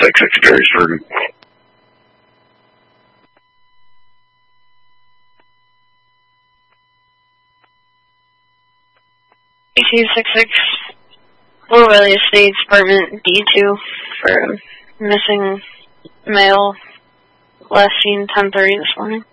1866, very certain. 1866, Blue Valley Estates, Department D2, for missing male, last seen 10:30 this morning.